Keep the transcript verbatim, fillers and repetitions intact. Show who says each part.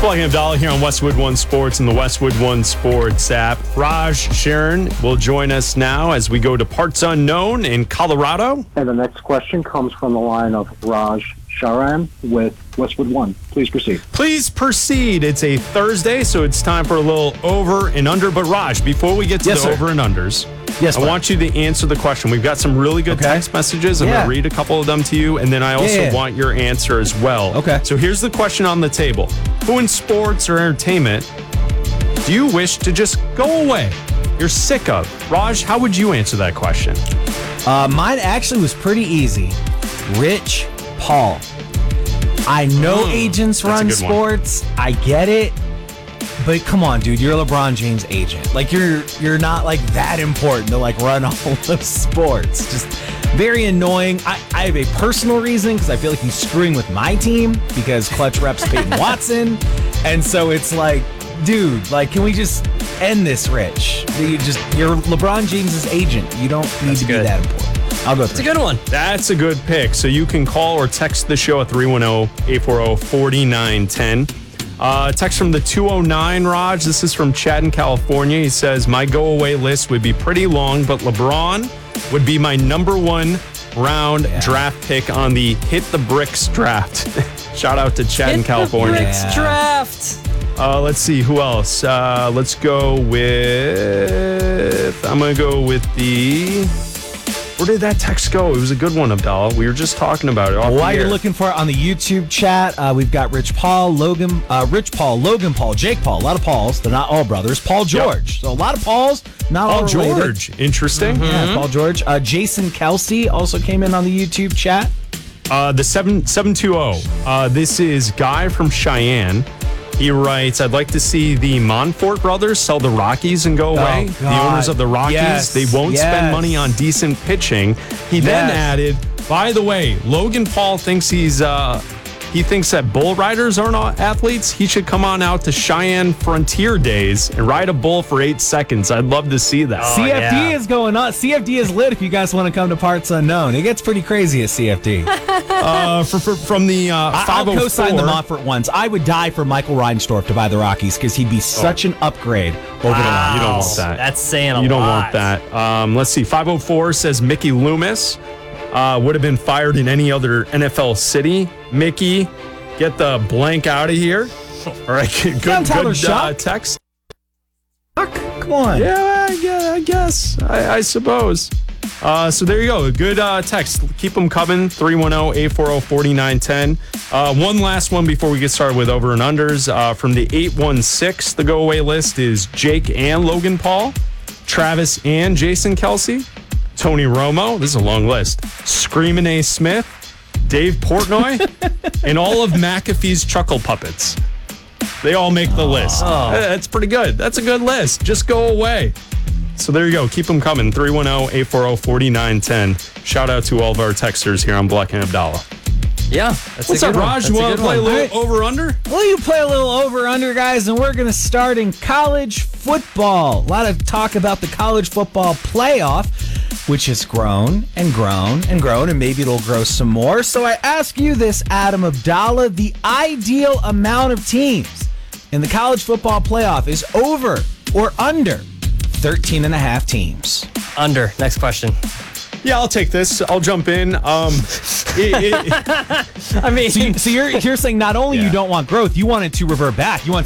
Speaker 1: Plugging Abdallah here on Westwood One Sports and the Westwood One Sports app. Raj Sharon will join us now as we go to parts unknown in Colorado.
Speaker 2: And the next question comes from the line of Raj Sharan with Westwood One. Please proceed.
Speaker 1: Please proceed. It's a Thursday, so it's time for a little over and under. But Raj, before we get to
Speaker 3: yes,
Speaker 1: the
Speaker 3: sir.
Speaker 1: over and unders,
Speaker 3: yes,
Speaker 1: I
Speaker 3: sir.
Speaker 1: want you to answer the question. We've got some really good
Speaker 3: okay.
Speaker 1: text messages. I'm
Speaker 3: yeah.
Speaker 1: going to read a couple of them to you, and then I also
Speaker 3: yeah, yeah.
Speaker 1: want your answer as well.
Speaker 3: Okay.
Speaker 1: So here's the question on the table. Who in sports or entertainment do you wish to just go away? You're sick of. Raj, how would you answer that question?
Speaker 3: Uh, mine actually was pretty easy. Rich Paul. I know
Speaker 1: Mm,
Speaker 3: agents
Speaker 1: that's a
Speaker 3: run
Speaker 1: good one.
Speaker 3: sports. I get it. But come on, dude, you're a LeBron James agent. Like you're you're not like that important to like run all of sports. Just very annoying. I, I have a personal reason because I feel like he's screwing with my team because clutch reps Peyton Watson. And so it's like, dude, like can we just end this, Rich? You just you're LeBron James's agent. You don't need
Speaker 4: That's
Speaker 3: to
Speaker 4: good.
Speaker 3: be that important. I'll go.
Speaker 4: It's a good one.
Speaker 1: That's a good pick. So you can call or text the show at three one zero, eight four zero, four nine one zero. Uh, text from the two oh nine, Raj. This is from Chad in California. He says, my go-away list would be pretty long, but LeBron would be my number one round
Speaker 3: Yeah.
Speaker 1: draft pick on the Hit the Bricks draft. Shout out to Chad in
Speaker 4: Hit
Speaker 1: California.
Speaker 4: The Bricks
Speaker 3: Yeah.
Speaker 4: draft.
Speaker 1: Uh, let's see, who else? Uh, let's go with... I'm going to go with the... Where did that text go? It was a good one, Abdallah. We were just talking about it. Off
Speaker 3: While
Speaker 1: the
Speaker 3: you're
Speaker 1: air.
Speaker 3: looking for it on the YouTube chat, uh, we've got Rich Paul, Logan, uh, Rich Paul, Logan Paul, Jake Paul. A lot of Pauls. They're not all brothers. Paul George. So a lot of Pauls, not all
Speaker 1: Paul
Speaker 3: related.
Speaker 1: George. Interesting.
Speaker 3: Yeah, Paul George. Uh, Jason Kelsey also came in on the YouTube chat.
Speaker 1: Uh, the seven seven two zero. Uh, this is Guy from Cheyenne. He writes, I'd like to see the Monfort brothers sell the Rockies and go away. the
Speaker 3: God.
Speaker 1: owners of the Rockies,
Speaker 3: Yes,
Speaker 1: they won't
Speaker 3: yes.
Speaker 1: spend money on decent pitching. He then
Speaker 3: Yes.
Speaker 1: added, by the way, Logan Paul thinks he's uh, he thinks that bull riders are not athletes. He should come on out to Cheyenne Frontier Days and ride a bull for eight seconds. I'd love to see that.
Speaker 4: Oh,
Speaker 3: C F D
Speaker 4: yeah.
Speaker 3: is going on. C F D is lit if you guys want to come to Parts Unknown. It gets pretty crazy at C F D.
Speaker 1: Uh, for, for, from the uh,
Speaker 3: I- I'll
Speaker 1: five oh four.
Speaker 3: co-sign the Montfort ones. I would die for Michael Reinsdorf to buy the Rockies because he'd be such an upgrade over the
Speaker 4: Wow.
Speaker 1: You don't want that.
Speaker 4: That's saying a
Speaker 1: You don't
Speaker 4: lot.
Speaker 1: want that. Um, let's see. five oh four says Mickey Loomis uh, would have been fired in any other N F L city. Mickey, get the blank out of here. All right. Good,
Speaker 3: I'm Tyler
Speaker 1: good uh,
Speaker 3: Shuck.
Speaker 1: text.
Speaker 3: Come on.
Speaker 1: Yeah, I guess. I, guess. I, I suppose. Uh, so there you go. Good uh, text. Keep them coming. three one zero, eight four zero, four nine one zero. Uh, one last one before we get started with over and unders. Uh, from the eight one six, the go away list is Jake and Logan Paul, Travis and Jason Kelsey, Tony Romo. This is a long list. Screamin' A. Smith, Dave Portnoy, and all of McAfee's Chuckle Puppets. They all make the list. Uh, That's pretty good. That's a good list. Just go away. So there you go. Keep them coming. three one zero, eight four zero, four nine one zero. Shout out to all of our texters here on Black and Abdallah.
Speaker 4: Yeah. That's
Speaker 1: What's
Speaker 4: a
Speaker 1: up,
Speaker 4: good one.
Speaker 1: Raj?
Speaker 4: That's
Speaker 1: You
Speaker 4: a
Speaker 1: want
Speaker 4: good
Speaker 1: to play a
Speaker 4: one.
Speaker 1: little over under?
Speaker 3: Well, you play a little over under, guys, and we're going to start in college football. A lot of talk about the college football playoff, which has grown and grown and grown, and maybe it'll grow some more. So I ask you this, Adam Abdallah, the ideal amount of teams in the college football playoff is over or under thirteen and a half teams.
Speaker 4: Under. Next question.
Speaker 1: Yeah, I'll take this. I'll jump in. Um, it, it,
Speaker 4: I mean,
Speaker 3: So, you, so you're, you're saying not only
Speaker 1: Yeah.
Speaker 3: you don't want growth, you want it to revert back. You want